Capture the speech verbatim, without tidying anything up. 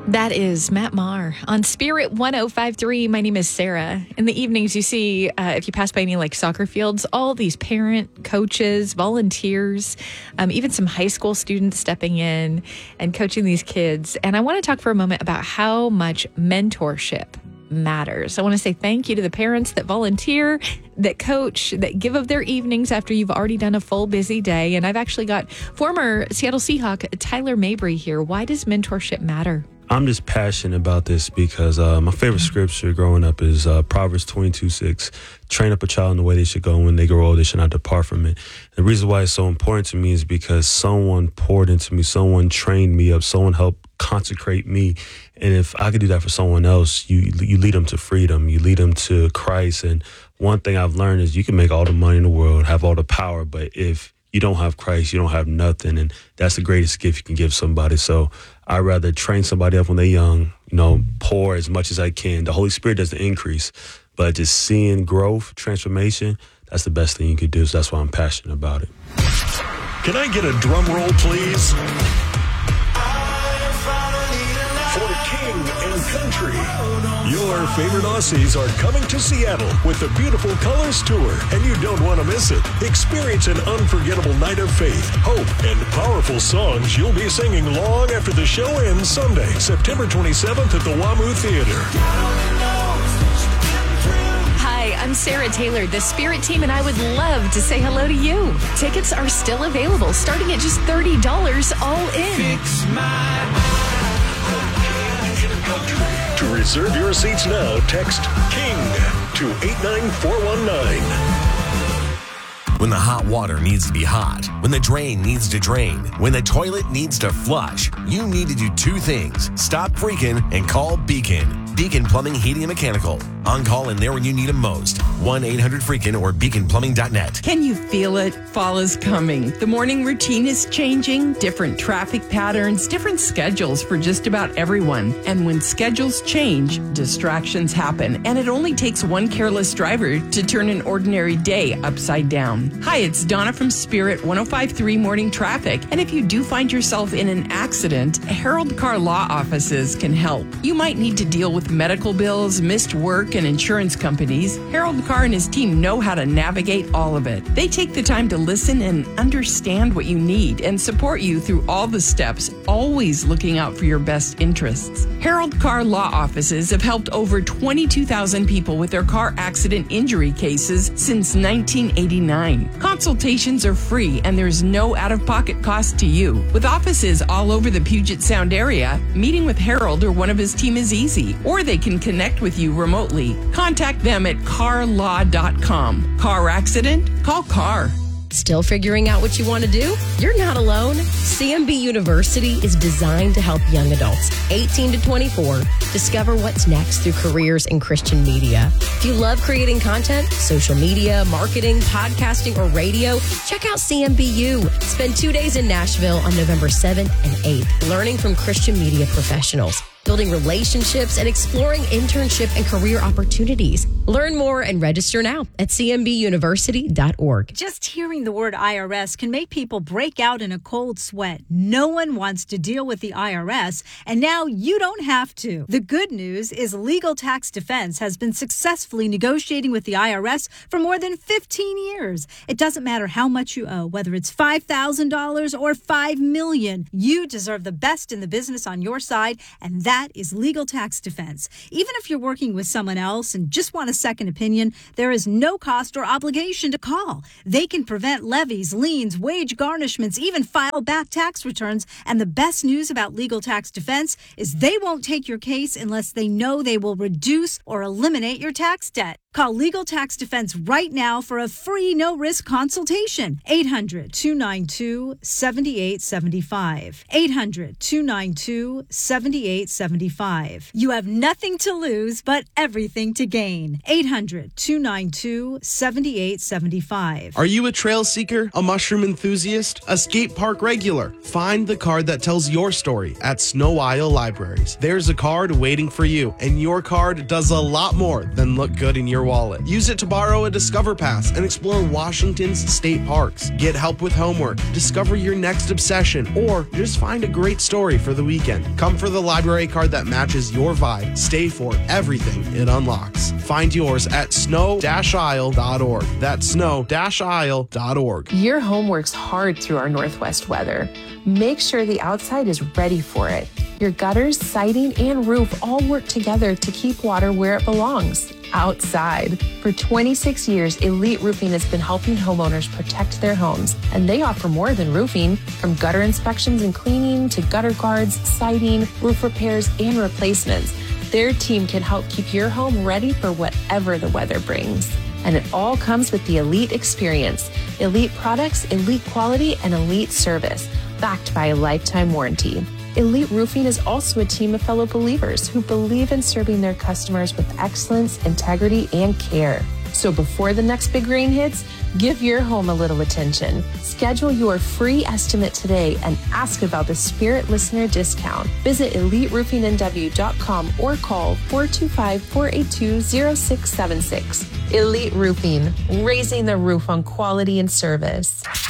That is Matt Maher on Spirit one oh five point three. My name is Sarah. In the evenings, you see, uh, if you pass by any like soccer fields, all these parent, coaches, volunteers, um, even some high school students stepping in and coaching these kids. And I want to talk for a moment about how much mentorship matters. I want to say thank you to the parents that volunteer, that coach, that give of their evenings after you've already done a full busy day. And I've actually got former Seattle Seahawk Tyler Mabry here. Why does mentorship matter? I'm just passionate about this because uh, my favorite scripture growing up is uh, Proverbs twenty-two six. Train up a child in the way they should go, and when they grow old, they should not depart from it. The reason why it's so important to me is because someone poured into me, someone trained me up, someone helped consecrate me. And if I could do that for someone else, you you lead them to freedom, you lead them to Christ. And one thing I've learned is you can make all the money in the world, have all the power, but if you don't have Christ, you don't have nothing. And that's the greatest gift you can give somebody. So I'd rather train somebody up when they're young, you know, pour as much as I can. The Holy Spirit does the increase, but just seeing growth, transformation, that's the best thing you could do. So that's why I'm passionate about it. Can I get a drum roll, please? For King and Country, your favorite Aussies are coming to Seattle with the Beautiful Colors Tour, and you don't want to miss it. Experience an unforgettable night of faith, hope, and powerful songs you'll be singing long after the show ends Sunday, September twenty-seventh at the WAMU Theater. Hi, I'm Sarah Taylor, the Spirit team, and I would love to say hello to you. Tickets are still available, starting at just thirty dollars all in. Fix my To reserve your seats now, text KING to eight nine four one nine. When the hot water needs to be hot, when the drain needs to drain, when the toilet needs to flush, you need to do two things. Stop freaking and call Beacon. Beacon Plumbing, Heating, and Mechanical. On call and there when you need them most. one eight hundred freaking or beacon plumbing dot net. Can you feel it? Fall is coming. The morning routine is changing, different traffic patterns, different schedules for just about everyone. And when schedules change, distractions happen. And it only takes one careless driver to turn an ordinary day upside down. Hi, it's Donna from Spirit one oh five point three Morning Traffic. And if you do find yourself in an accident, Harold Car Law Offices can help. You might need to deal with medical bills, missed work, and insurance companies. Harold Carr and his team know how to navigate all of it. They take the time to listen and understand what you need and support you through all the steps, always looking out for your best interests. Harold Carr Law Offices have helped over twenty-two thousand people with their car accident injury cases since nineteen eighty-nine. Consultations are free and there's no out-of-pocket cost to you. With offices all over the Puget Sound area, meeting with Harold or one of his team is easy, or they can connect with you remotely. Contact them at car law dot com. Car accident? Call Car. Still figuring out what you want to do? You're not alone. C M B University is designed to help young adults, eighteen to twenty-four, discover what's next through careers in Christian media. If you love creating content, social media, marketing, podcasting, or radio, check out C M B U. Spend two days in Nashville on November seventh and eighth, learning from Christian media professionals, building relationships, and exploring internship and career opportunities. Learn more and register now at c m b university dot org. Just hearing the word I R S can make people break out in a cold sweat. No one wants to deal with the I R S, and now you don't have to. The good news is Legal Tax Defense has been successfully negotiating with the I R S for more than fifteen years. It doesn't matter how much you owe, whether it's five thousand dollars or five million dollars. You deserve the best in the business on your side, and that is Legal Tax Defense. Even if you're working with someone else and just want a second opinion, there is no cost or obligation to call. They can prevent levies, liens, wage garnishments, even file back tax returns. And the best news about Legal Tax Defense is they won't take your case unless they know they will reduce or eliminate your tax debt. Call Legal Tax Defense right now for a free no-risk consultation. eight hundred, two nine two, seven eight seven five. eight hundred, two nine two, seven eight seven five. You have nothing to lose but everything to gain. eight hundred, two nine two, seven eight seven five. Are you a trail seeker, a mushroom enthusiast, a skate park regular? Find the card that tells your story at Snow Isle Libraries. There's a card waiting for you, and your card does a lot more than look good in your your wallet. Use it to borrow a Discover Pass and explore Washington's state parks. Get help with homework, discover your next obsession, or just find a great story for the weekend. Come for the library card that matches your vibe. Stay for everything it unlocks. Find yours at snow dash aisle dot org. That's snow dash aisle dot org. Your home works hard through our Northwest weather. Make sure the outside is ready for it. Your gutters, siding, and roof all work together to keep water where it belongs, outside. For twenty-six years, Elite Roofing has been helping homeowners protect their homes, and they offer more than roofing. From gutter inspections and cleaning to gutter guards, siding, roof repairs, and replacements, their team can help keep your home ready for whatever the weather brings. And it all comes with the Elite experience. Elite products, elite quality, and elite service, backed by a lifetime warranty. Elite Roofing is also a team of fellow believers who believe in serving their customers with excellence, integrity, and care. So before the next big rain hits, give your home a little attention. Schedule your free estimate today and ask about the Spirit Listener discount. Visit elite roofing n w dot com or call four two five, four eight two, zero six seven six. Elite Roofing, raising the roof on quality and service.